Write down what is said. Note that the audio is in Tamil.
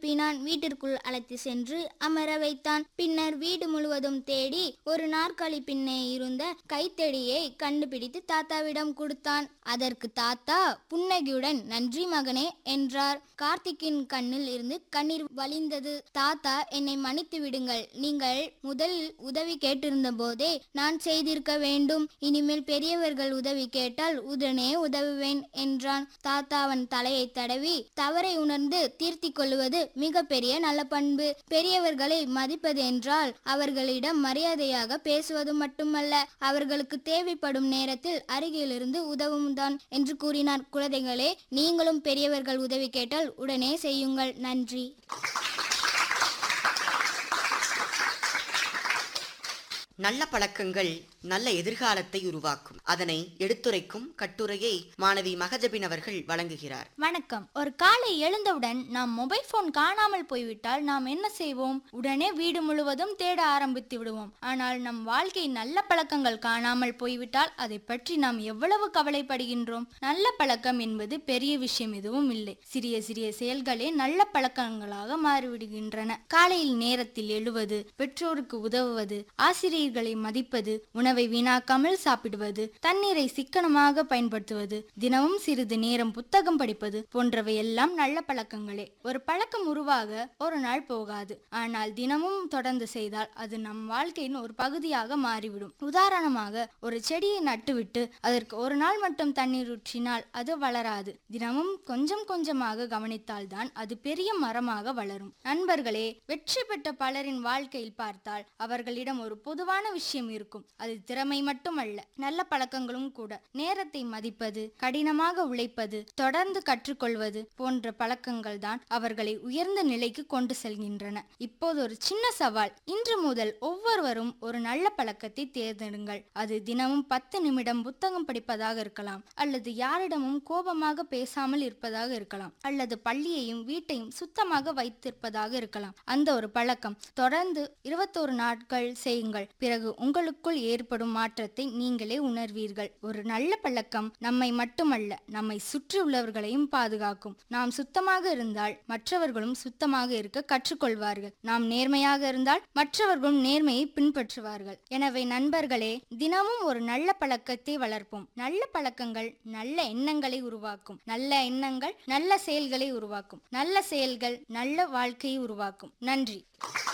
எழுப்பினான். வீட்டிற்குள் அழைத்து சென்று அமர வைத்தான். பின்னர் வீடு முழுவதும் தேடி ஒரு நாற்காலி பின்னே இருந்த கைத்தடியை கண்டுபிடித்து தாத்தாவிடம் கொடுத்தான். அதற்கு தாத்தா புன்னகையுடன் நன்றி மகனே என்றார். கார்த்திக்கின் கண்ணில் இருந்து கண்ணீர் வழிந்தது. தாத்தா, என்னை மன்னித்து விடுங்கள். நீங்கள் முதலில் உதவி கேட்டிருந்த போதே நான் செய்திருக்க வேண்டும். இனிமேல் பெரியவர்கள் உதவி கேட்டால் உடனே உதவுவேன் என்றான். தாத்தா அவன் தலையை தடவி, தவறை உணர்ந்து தீர்த்தி கொள்வது மிக பெரிய நல்ல பண்பு. பெரியவர்களை மதிப்பது என்றால் அவர்களிடம் மரியாதையாக பேசுவது மட்டுமல்ல, அவர்களுக்கு தேவைப்படும் நேரத்தில் அருகிலிருந்து உதவும் தான் என்று கூறினார். குழந்தைகளே, நீங்களும் பெரியவர்கள் உதவி கேட்டால் உடனே செய்யுங்கள். நன்றி. நல்ல பழக்கங்கள் நல்ல எதிர்காலத்தை உருவாக்கும். அதனை எடுத்துரைக்கும் கட்டுரையை மாணவி மகஜபின் அவர்கள் வழங்குகிறார். வணக்கம். ஒரு காலை எழுந்தவுடன் நாம் மொபைல் போன் காணாமல் போய்விட்டால் நாம் என்ன செய்வோம்? உடனே வீடு முழுவதும் தேட ஆரம்பித்து விடுவோம். ஆனால் நம் வாழ்க்கை நல்ல பழக்கங்கள் காணாமல் போய்விட்டால் அதை பற்றி நாம் எவ்வளவு கவலைப்படுகின்றோம்? நல்ல பழக்கம் என்பது பெரிய விஷயம் எதுவும் இல்லை. சிறிய சிறிய செயல்களே நல்ல பழக்கங்களாக மாறிவிடுகின்றன. காலையில் நேரத்தில் எழுவது, பெற்றோருக்கு உதவுவது, ஆசிரியர்களை மதிப்பது, உணவை வீணாக்காமல் சாப்பிடுவது, தண்ணீரை சிக்கனமாக பயன்படுத்துவது, தினமும் சிறிது நேரம் புத்தகம் படிப்பது போன்றவை எல்லாம் நல்ல பழக்கங்களே. ஒரு பழக்கம் உருவாக ஒரு நாள் போகாது. ஆனால் தினமும் தொடர்ந்து செய்தால் அது நம் வாழ்க்கையின் ஒரு பகுதியாக மாறிவிடும். உதாரணமாக, ஒரு செடியை நட்டுவிட்டு அதற்கு ஒரு நாள் மட்டும் தண்ணீர் ஊற்றினால் அது வளராது. தினமும் கொஞ்சம் கொஞ்சமாக கவனித்தால்தான் அது பெரிய மரமாக வளரும். நண்பர்களே, வெற்றி பெற்ற பலரின் வாழ்க்கையில் பார்த்தால் அவர்களிடம் ஒரு பொதுவான விஷயம் இருக்கும். அது திறமை மட்டுமல்ல, நல்ல பழக்கங்களும் கூட. நேரத்தை மதிப்பது, கடினமாக உழைப்பது, தொடர்ந்து கற்றுக்கொள்வது போன்ற பழக்கங்கள் தான் அவர்களை உயர்ந்த நிலைக்கு கொண்டு செல்கின்றன. இப்போது ஒரு சின்ன சவால். இன்று முதல் ஒவ்வொருவரும் ஒரு நல்ல பழக்கத்தை தேர்ந்தெடுங்கள். அது தினமும் 10 நிமிடம் புத்தகம் படிப்பதாக இருக்கலாம், அல்லது யாரிடமும் கோபமாக பேசாமல் இருப்பதாக இருக்கலாம், அல்லது பள்ளியையும் வீட்டையும் சுத்தமாக வைத்திருப்பதாக இருக்கலாம். அந்த ஒரு பழக்கம் தொடர்ந்து 21 நாட்கள் செய்யுங்கள். பிறகு உங்களுக்குள் ஏற்படும் மாற்றத்தை நீங்களே உணர்வீர்கள். ஒரு நல்ல பழக்கம் நம்மை மட்டுமல்ல, நம்மை சுற்றி உள்ளவர்களையும் பாதுகாக்கும். நாம் சுத்தமாக இருந்தால் மற்றவர்களும் சுத்தமாக இருக்க கற்றுக்கொள்வார்கள். நாம் நேர்மையாக இருந்தால் மற்றவர்களும் நேர்மையை பின்பற்றுவார்கள். எனவே நண்பர்களே, தினமும் ஒரு நல்ல பழக்கத்தை வளர்ப்போம். நல்ல பழக்கங்கள் நல்ல எண்ணங்களை உருவாக்கும். நல்ல எண்ணங்கள் நல்ல செயல்களை உருவாக்கும். நல்ல செயல்கள் நல்ல வாழ்க்கையை உருவாக்கும். நன்றி.